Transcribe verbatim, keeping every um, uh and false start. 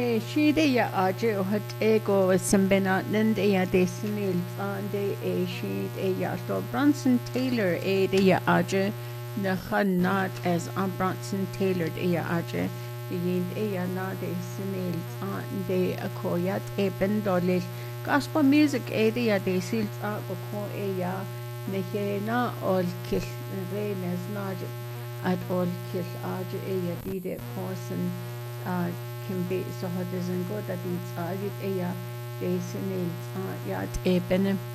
Shida aje o hat ego sembena nende ya de sinil ande e shid e ya sto Bronson Taylor e de ya aje na not as on Bronson Taylor de ya aje yin e ya na de sinil ande akoyat e bendolil gospel music e de ya de sil a ko e ya ne na ol kil re nes na at ol kil aje e ya di de person uh, can be so hot as and go that it's uh, it a ya de sinil uh, ya e bene